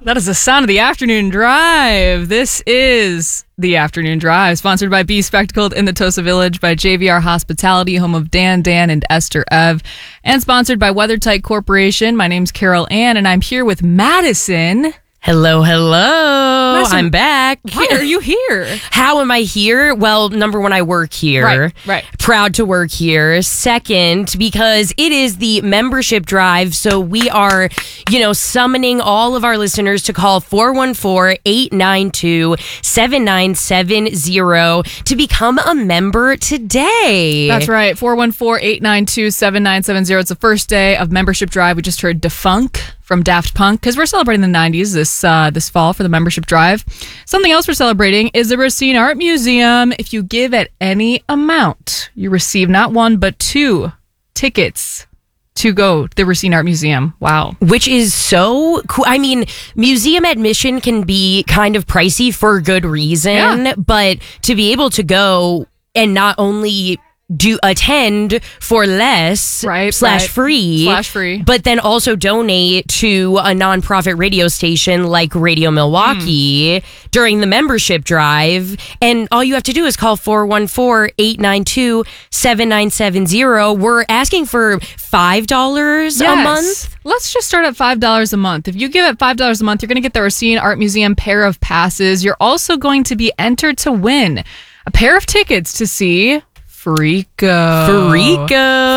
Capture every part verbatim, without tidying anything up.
That is the sound of the afternoon drive. This is the afternoon drive, sponsored by Be Spectacled in the Tosa Village, by J V R Hospitality, home of Dan, Dan, and Esther Ev, and sponsored by WeatherTight Corporation. My name's Carol Ann, and I'm here with Madison. Hello, hello. Madison, I'm back. Why are you here? How am I here? Well, number one, I work here. Right, right. Proud to work here. Second, because it is the membership drive, so we are, you know, summoning all of our listeners to call four one four, eight nine two, seven nine seven zero to become a member today. That's right. four one four, eight nine two, seven nine seven zero. It's the first day of membership drive. We just heard Defunk from Daft Punk, because we're celebrating the nineties this uh, this fall for the membership drive. Something else we're celebrating is the Racine Art Museum. If you give at any amount, you receive not one, but two tickets to go to the Racine Art Museum. Wow. Which is so cool. I mean, museum admission can be kind of pricey for good reason, Yeah. but to be able to go and not only do attend for less Right, slash right. free Slash free. but then also donate to a nonprofit radio station like Radio Milwaukee Hmm. during the membership drive. And all you have to do is call four one four, eight nine two, seven nine seven zero. We're asking for five dollars a month. Let's just start at five dollars a month. If you give at five dollars a month, you're going to get the Racine Art Museum pair of passes. You're also going to be entered to win a pair of tickets to see Freako. Freako.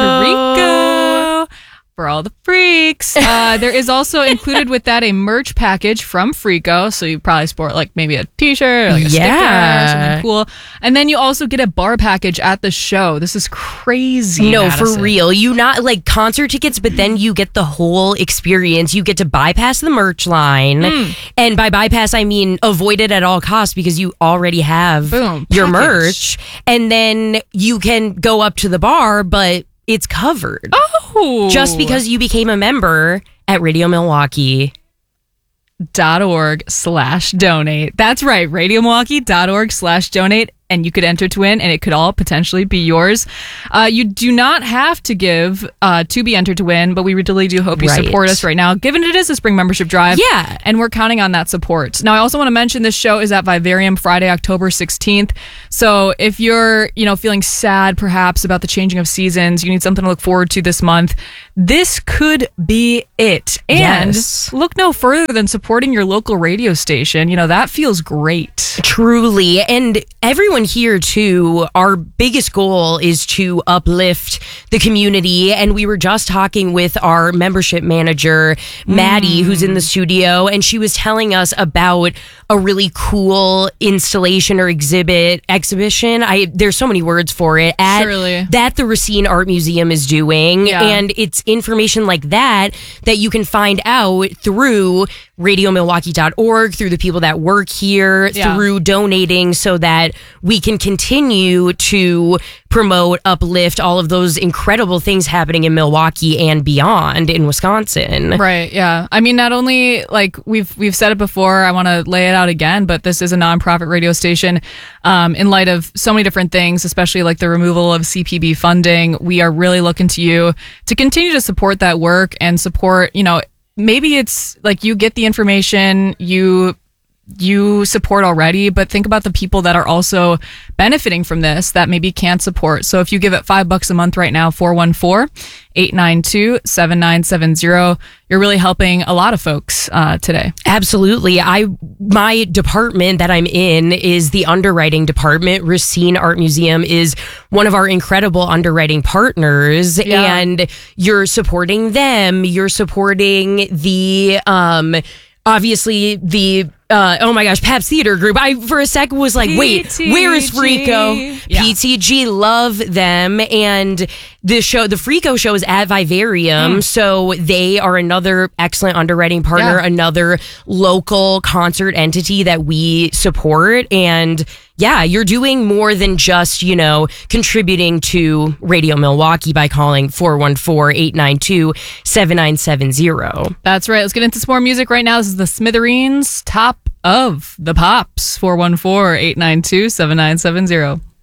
Freako. For all the freaks. Uh, there is also included with that a merch package from Freako. So you probably sport like maybe a t-shirt or like a sticker Yeah. or something cool. And then you also get a bar package at the show. This is crazy. No, Madison. for real. You not like concert tickets, but then you get the whole experience. You get to bypass the merch line. Hmm. And by bypass, I mean avoid it at all costs because you already have Boom, your package. merch. And then you can go up to the bar, but it's covered. Oh. Just because you became a member at Radio Milwaukee. dot org slash donate. That's right. RadioMilwaukee dot org slash donate. And you could enter to win, and it could all potentially be yours. Uh, you do not have to give uh, to be entered to win, but we really do hope you Right. support us right now, given it is a spring membership drive. Yeah. And we're counting on that support. Now, I also want to mention this show is at Vivarium Friday, October sixteenth. So if you're, you know, feeling sad perhaps about the changing of seasons, you need something to look forward to this month, this could be it. And Yes. look no further than supporting your local radio station. You know, that feels great. Truly. And everyone here, too, our biggest goal is to uplift the community. And we were just talking with our membership manager, Maddie, who's in the studio, and she was telling us about a really cool installation or exhibit, exhibition. I There's so many words for it. At, Surely. That the Racine Art Museum is doing. Yeah. And it's information like that that you can find out through Radio Milwaukee dot org, through the people that work here, Yeah. through donating so that we can continue to promote, uplift all of those incredible things happening in Milwaukee and beyond in Wisconsin. Right, yeah. I mean, not only like we've we've said it before, I want to lay it out again, but this is a nonprofit radio station. Um, in light of so many different things, especially like the removal of C P B funding, we are really looking to you to continue to support that work and support, you know, maybe it's like you get the information, you you support already, but think about the people that are also benefiting from this that maybe can't support. So if you give it five bucks a month right now, four one four, eight nine two, seven nine seven zero, you're really helping a lot of folks uh, today. Absolutely. I my department that I'm in is the underwriting department. Racine Art Museum is one of our incredible underwriting partners, Yeah. and you're supporting them. You're supporting the um obviously the uh, oh my gosh, Pabst Theater Group. I for a sec was like, wait, where is Freako? Yeah. P T G, love them. And the show, the Freako show is at Vivarium. Mm. So they are another excellent underwriting partner, Yeah. another local concert entity that we support. And yeah, you're doing more than just, you know, contributing to Radio Milwaukee by calling four one four, eight nine two, seven nine seven zero. That's right. Let's get into some more music right now. This is the Smithereens, Top of the Pops, four one four, eight nine two, seven nine seven zero.